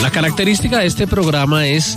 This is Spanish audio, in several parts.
La característica de este programa es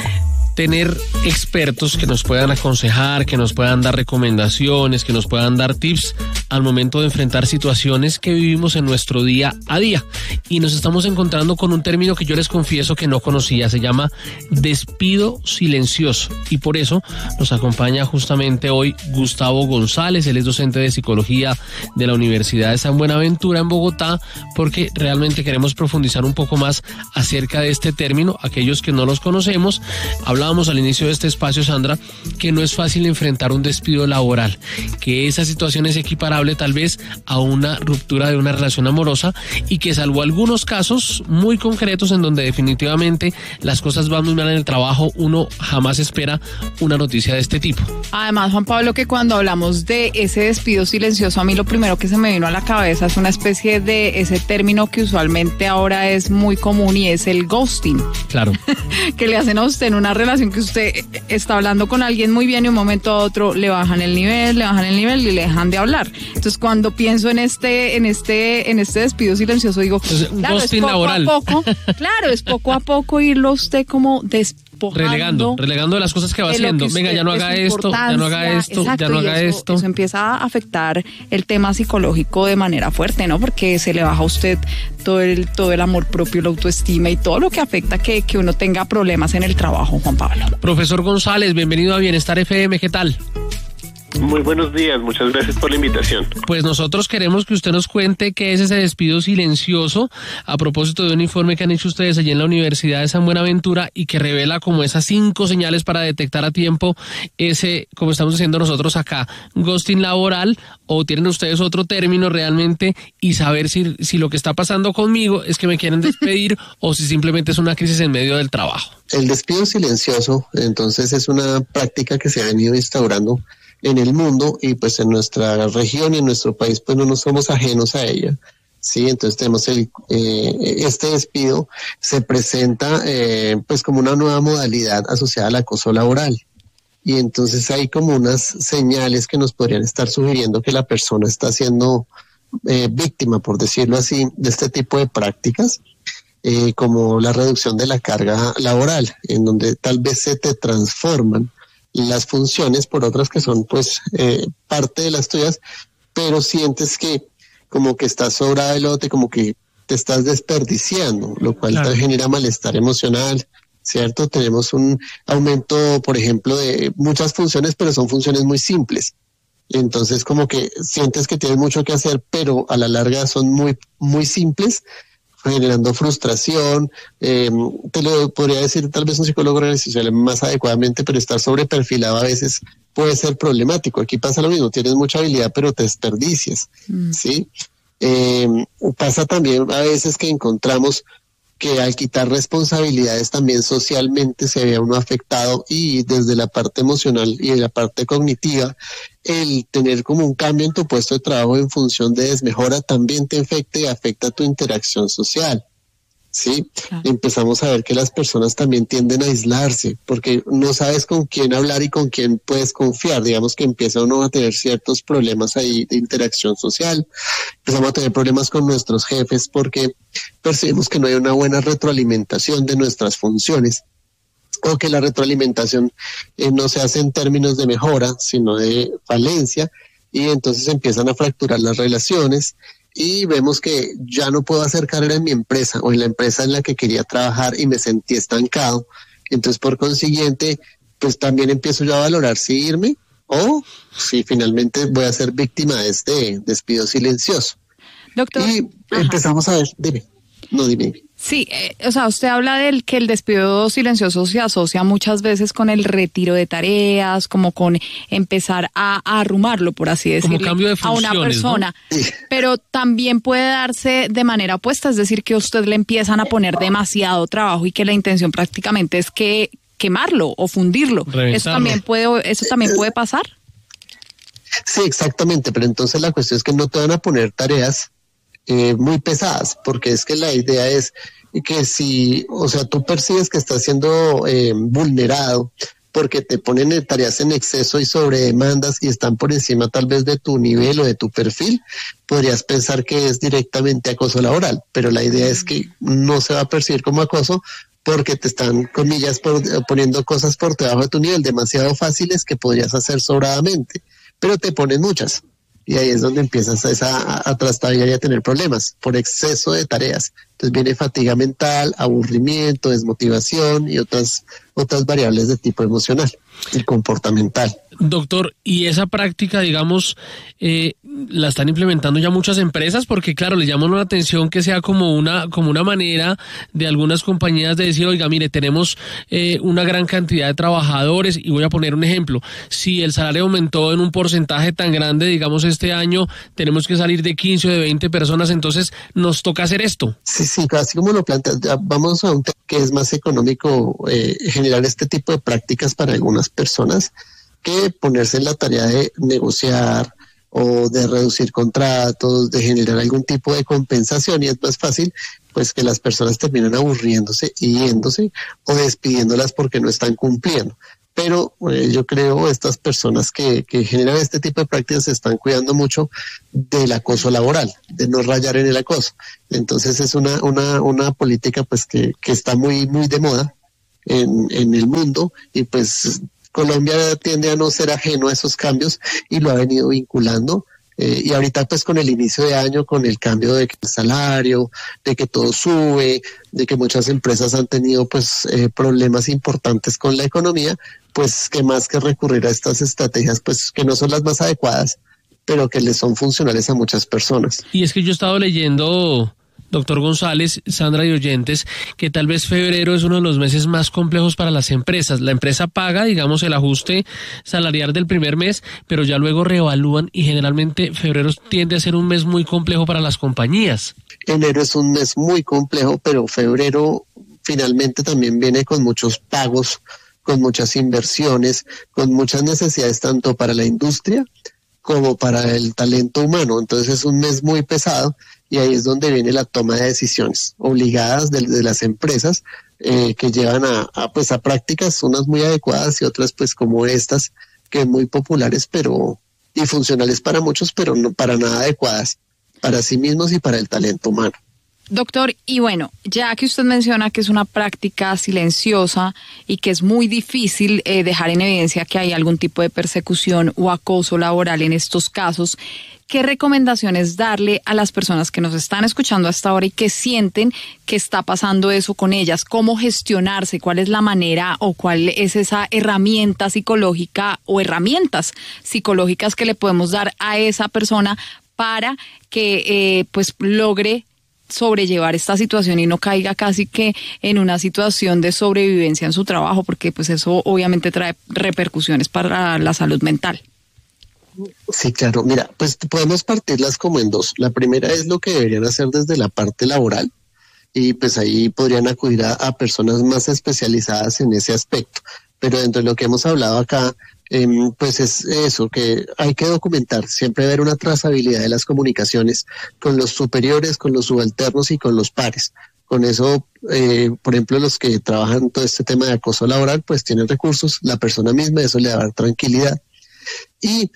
tener expertos que nos puedan aconsejar, que nos puedan dar recomendaciones, que nos puedan dar tips al momento de enfrentar situaciones que vivimos en nuestro día a día. Y nos estamos encontrando con un término que yo les confieso que no conocía, se llama despido silencioso. Y por eso nos acompaña justamente hoy Gustavo González, él es docente de psicología de la Universidad de San Buenaventura en Bogotá, porque realmente queremos profundizar un poco más acerca de este término, aquellos que no los conocemos. Hablábamos al inicio de este espacio, Sandra, que no es fácil enfrentar un despido laboral, que esa situación es equiparable tal vez a una ruptura de una relación amorosa y que salvo algunos casos muy concretos en donde definitivamente las cosas van muy mal en el trabajo, uno jamás espera una noticia de este tipo. Además, Juan Pablo, que cuando hablamos de ese despido silencioso, a mí lo primero que se me vino a la cabeza es una especie de ese término que usualmente ahora es muy común y es el ghosting. Claro. Que le hacen a usted en una relación que usted está hablando con alguien muy bien y un momento a otro le bajan el nivel y le dejan de hablar. Entonces, cuando pienso en este despido silencioso, digo, claro, es poco laboral. A poco, claro, es poco a poco irlo usted como relegando de las cosas que va haciendo. Venga, ya no haga esto, ya no haga esto, exacto, ya no haga esto. Eso empieza a afectar el tema psicológico de manera fuerte, ¿no? Porque se le baja a usted todo el amor propio, la autoestima y todo lo que afecta que uno tenga problemas en el trabajo, Juan Pablo. Profesor González, bienvenido a Bienestar FM, ¿qué tal? Muy buenos días, muchas gracias por la invitación. Pues nosotros queremos que usted nos cuente qué es ese despido silencioso a propósito de un informe que han hecho ustedes allí en la Universidad de San Buenaventura y que revela como esas 5 señales para detectar a tiempo ese, como estamos diciendo nosotros acá, ghosting laboral, o tienen ustedes otro término realmente y saber si lo que está pasando conmigo es que me quieren despedir o si simplemente es una crisis en medio del trabajo. El despido silencioso, entonces, es una práctica que se ha venido instaurando en el mundo y pues en nuestra región y en nuestro país pues no nos somos ajenos a ella. Sí, entonces tenemos este despido se presenta pues como una nueva modalidad asociada al acoso laboral. Y entonces hay como unas señales que nos podrían estar sugiriendo que la persona está siendo víctima, por decirlo así, de este tipo de prácticas, como la reducción de la carga laboral, en donde tal vez se te transforman las funciones por otras que son pues parte de las tuyas, pero sientes que como que estás sobrada de lote, como que te estás desperdiciando, lo cual claro, te genera malestar emocional, ¿cierto? Tenemos un aumento, por ejemplo, de muchas funciones, pero son funciones muy simples. Entonces como que sientes que tienes mucho que hacer, pero a la larga son muy, muy simples, generando frustración. Te lo podría decir tal vez un psicólogo organizacional más adecuadamente, pero estar sobreperfilado a veces puede ser problemático. Aquí pasa lo mismo, tienes mucha habilidad pero te desperdicias, ¿sí? Pasa también a veces que encontramos que al quitar responsabilidades también socialmente se ve uno afectado, y desde la parte emocional y de la parte cognitiva, el tener como un cambio en tu puesto de trabajo en función de desmejora también te afecta y afecta tu interacción social. Sí, empezamos a ver que las personas también tienden a aislarse porque no sabes con quién hablar y con quién puedes confiar. Digamos que empieza uno a tener ciertos problemas ahí de interacción social, empezamos a tener problemas con nuestros jefes porque percibimos que no hay una buena retroalimentación de nuestras funciones, o que la retroalimentación no se hace en términos de mejora, sino de falencia, y entonces empiezan a fracturar las relaciones. Y vemos que ya no puedo hacer carrera en mi empresa o en la empresa en la que quería trabajar y me sentí estancado. Entonces, por consiguiente, pues también empiezo yo a valorar si irme o si finalmente voy a ser víctima de este despido silencioso. Doctor. Y empezamos a ver, dime. Sí, o sea, usted habla del que el despido silencioso se asocia muchas veces con el retiro de tareas, como con empezar a arrumarlo, por así decirlo, como cambio de funciones, a una persona, ¿no? Pero también puede darse de manera opuesta, es decir, que a usted le empiezan a poner demasiado trabajo y que la intención prácticamente es que quemarlo o fundirlo. ¿Eso también puede pasar? Sí, exactamente, pero entonces la cuestión es que no te van a poner tareas muy pesadas, porque es que la idea es que si, o sea, tú percibes que estás siendo vulnerado porque te ponen tareas en exceso y sobre demandas y están por encima tal vez de tu nivel o de tu perfil, podrías pensar que es directamente acoso laboral, pero la idea es que no se va a percibir como acoso porque te están, comillas, poniendo cosas por debajo de tu nivel, demasiado fáciles que podrías hacer sobradamente, pero te ponen muchas. Y ahí es donde empiezas a trastabillar y a tener problemas por exceso de tareas. Entonces viene fatiga mental, aburrimiento, desmotivación y otras variables de tipo emocional y comportamental. Doctor, ¿y esa práctica, digamos, la están implementando ya muchas empresas? Porque claro, le llaman la atención que sea como una manera de algunas compañías de decir, oiga, mire, tenemos una gran cantidad de trabajadores, y voy a poner un ejemplo, si el salario aumentó en un porcentaje tan grande, digamos este año, tenemos que salir de 15 o de 20 personas, entonces nos toca hacer esto. Sí, así como lo planteas, vamos a un tema que es más económico generar este tipo de prácticas para algunas personas que ponerse en la tarea de negociar o de reducir contratos, de generar algún tipo de compensación, y es más fácil pues que las personas terminan aburriéndose y yéndose o despidiéndolas porque no están cumpliendo. Pero yo creo estas personas que generan este tipo de prácticas se están cuidando mucho del acoso laboral, de no rayar en el acoso. Entonces es una política pues que está muy de moda en el mundo, y pues Colombia tiende a no ser ajeno a esos cambios y lo ha venido vinculando. Y ahorita pues con el inicio de año, con el cambio de el salario, de que todo sube, de que muchas empresas han tenido pues problemas importantes con la economía, pues que más que recurrir a estas estrategias pues que no son las más adecuadas, pero que les son funcionales a muchas personas. Y es que yo he estado leyendo, doctor González, Sandra y oyentes, que tal vez febrero es uno de los meses más complejos para las empresas. La empresa paga, digamos, el ajuste salarial del primer mes, pero ya luego reevalúan, y generalmente febrero tiende a ser un mes muy complejo para las compañías. Enero es un mes muy complejo, pero febrero finalmente también viene con muchos pagos, con muchas inversiones, con muchas necesidades tanto para la industria como para el talento humano. Entonces es un mes muy pesado, y ahí es donde viene la toma de decisiones obligadas de las empresas que llevan a prácticas, unas muy adecuadas y otras pues como estas, que muy populares y funcionales para muchos, pero no para nada adecuadas para sí mismos y para el talento humano. Doctor, y bueno, ya que usted menciona que es una práctica silenciosa y que es muy difícil dejar en evidencia que hay algún tipo de persecución o acoso laboral en estos casos, ¿qué recomendaciones darle a las personas que nos están escuchando hasta ahora y que sienten que está pasando eso con ellas? ¿Cómo gestionarse? ¿Cuál es la manera o cuál es esa herramienta psicológica o herramientas psicológicas que le podemos dar a esa persona para que pues logre sobrellevar esta situación y no caiga casi que en una situación de sobrevivencia en su trabajo, porque pues eso obviamente trae repercusiones para la salud mental? Sí, claro. Mira, pues podemos partirlas como en dos. La primera es lo que deberían hacer desde la parte laboral, y pues ahí podrían acudir a personas más especializadas en ese aspecto. Pero dentro de lo que hemos hablado acá, pues es eso, que hay que documentar, siempre haber una trazabilidad de las comunicaciones con los superiores, con los subalternos y con los pares. Con eso, por ejemplo, los que trabajan todo este tema de acoso laboral, pues tienen recursos, la persona misma, eso le va a dar tranquilidad. Y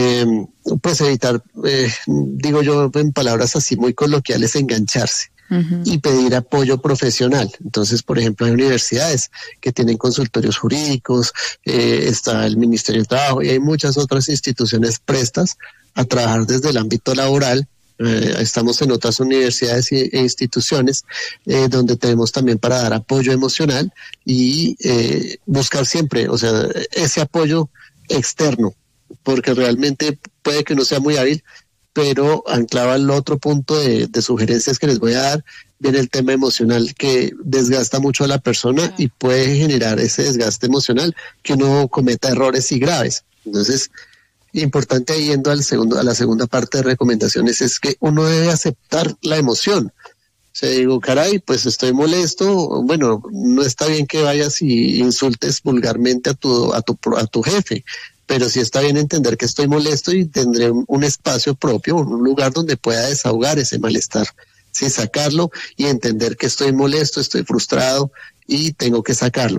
pues evitar, digo yo en palabras así muy coloquiales, engancharse. Y pedir apoyo profesional. Entonces, por ejemplo, hay universidades que tienen consultorios jurídicos, está el Ministerio de Trabajo, y hay muchas otras instituciones prestas a trabajar desde el ámbito laboral. Estamos en otras universidades e instituciones donde tenemos también para dar apoyo emocional y buscar siempre, o sea, ese apoyo externo, porque realmente puede que no sea muy hábil, pero anclado al otro punto de sugerencias que les voy a dar, viene el tema emocional que desgasta mucho a la persona y puede generar ese desgaste emocional que uno cometa errores y graves. Entonces, importante ahí yendo a la segunda parte de recomendaciones es que uno debe aceptar la emoción. O sea, digo, caray, pues estoy molesto, bueno, no está bien que vayas y insultes vulgarmente a tu jefe, pero sí está bien entender que estoy molesto y tendré un espacio propio, un lugar donde pueda desahogar ese malestar, sí, sacarlo y entender que estoy molesto, estoy frustrado y tengo que sacarlo.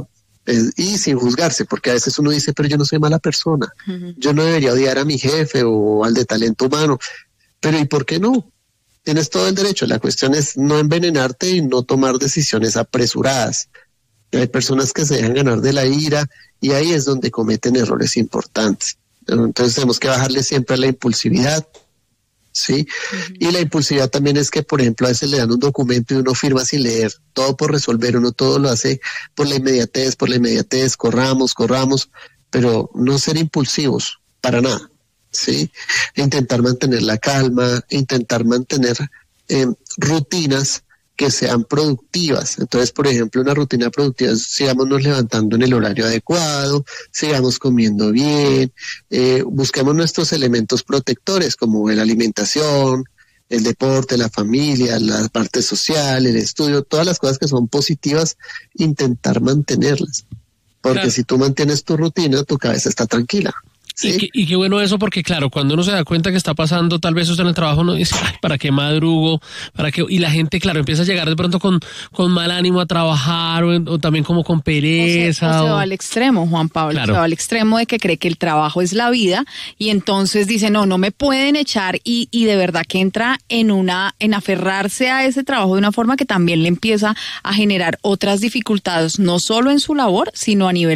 Y sin juzgarse, porque a veces uno dice, pero yo no soy mala persona, yo no debería odiar a mi jefe o al de talento humano, pero ¿y por qué no? Tienes todo el derecho, la cuestión es no envenenarte y no tomar decisiones apresuradas. Hay personas que se dejan ganar de la ira y ahí es donde cometen errores importantes. Entonces tenemos que bajarle siempre a la impulsividad, ¿sí? Y la impulsividad también es que, por ejemplo, a veces le dan un documento y uno firma sin leer, todo por resolver, uno todo lo hace por la inmediatez, corramos, pero no ser impulsivos, para nada, ¿sí? Intentar mantener la calma, intentar mantener rutinas que sean productivas. Entonces, por ejemplo, una rutina productiva es sigámonos levantando en el horario adecuado, sigamos comiendo bien, busquemos nuestros elementos protectores como la alimentación, el deporte, la familia, la parte social, el estudio, todas las cosas que son positivas, intentar mantenerlas. Porque claro, si tú mantienes tu rutina, tu cabeza está tranquila. ¿Sí? Y qué bueno eso, porque claro, cuando uno se da cuenta que está pasando tal vez usted en el trabajo, uno dice, ay, ¿para qué madrugo? ¿Para qué? Y la gente, claro, empieza a llegar de pronto con mal ánimo a trabajar o también como con pereza. O se va al extremo, Juan Pablo, claro, se va al extremo de que cree que el trabajo es la vida y entonces dice, no me pueden echar y de verdad que entra en aferrarse a ese trabajo de una forma que también le empieza a generar otras dificultades, no solo en su labor, sino a nivel